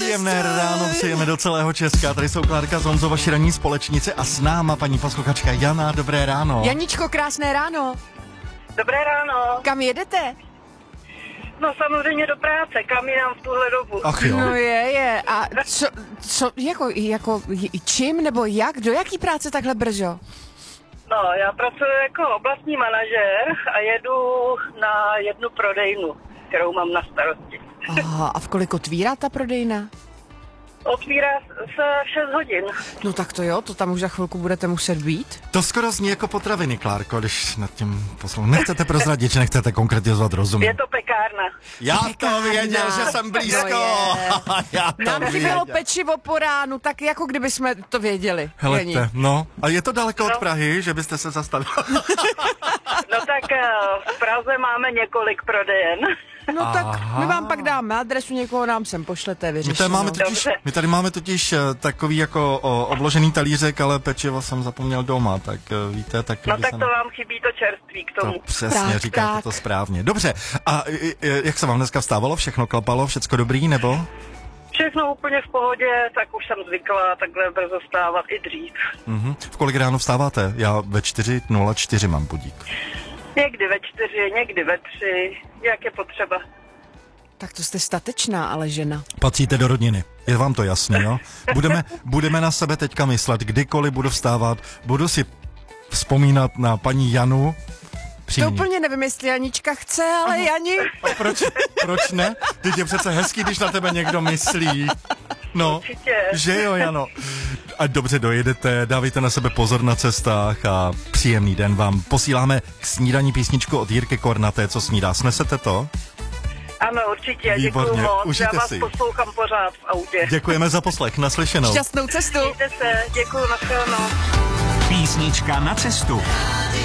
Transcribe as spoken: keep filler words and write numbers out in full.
Příjemné ráno přejeme do celého Česka. Tady jsou Klárka Zonzo, vaši ranní společnice a s náma paní posluchačka Jana. Dobré ráno. Janičko, krásné ráno. Dobré ráno. Kam jedete? No samozřejmě do práce, kam jinam v tuhle dobu. Ach jo. No je, je. A co, co jako, jako, čím nebo jak? Do jaký práce takhle brzo? No, já pracuji jako oblastní manažér a jedu na jednu prodejnu, kterou mám na starosti. Aha, a v kolik otvírá ta prodejna? Otvírá se v šest hodin. No tak to jo, to tam už za chvilku budete muset být. To skoro zní jako potraviny, Klárko, když nad tím poslouchám. Nechcete prozradit, že nechcete konkretizovat, rozumím. Je to pekárna. Já Pekárna. to věděl, že jsem blízko. No Já to Nám chybělo věděl. pečivo po ránu, tak jako kdyby jsme to věděli. Jani. Helejte, no. A je to daleko od No. Prahy, že byste se zastavili? No tak eh, v Praze máme několik prodejen. No tak Aha. my vám pak dáme adresu, někoho nám sem pošlete, My tady vyřešíme. máme totiž, Dobře. my tady máme totiž eh, takový jako o, obložený talířek, ale pečivo jsem zapomněl doma, tak eh, víte, tak... No by tak jsem- to vám chybí to čerství k To tomu. přesně, Tak, říkáte tak. to správně. Dobře, a i- i- jak se vám dneska vstávalo? Všechno klapalo? Všecko dobrý, nebo? Všechno úplně v pohodě, tak už jsem zvyklá takhle brzo vstávat i dřív. Mhm. V kolik ráno vstáváte? Já ve čtyři nula čtyři mám budík. Někdy ve čtyři, někdy ve tři, jak je potřeba. Tak to jste statečná, ale žena. Patříte do rodiny. Je vám to jasný, jo? Budeme, budeme na sebe teďka myslet, kdykoliv budu vstávat, budu si vzpomínat na paní Janu. To Přímě. úplně nevím, jestli Janička chce, ale Jani... A proč, proč ne? Teď je přece hezký, když na tebe někdo myslí. No, Určitě. že jo, Jano. Ať dobře dojedete, dávejte na sebe pozor na cestách a příjemný den vám posíláme k snídaní písničku od Jirky Kornaté, co snídá. Snesete to? Ano, určitě, Výborně, děkuju moc. užijte Já vás si. poslouchám pořád v autě. Děkujeme za poslech, naslyšenou. Šťastnou cestu. Mějte se, děkuju, nashledanou. Písnička na cestu.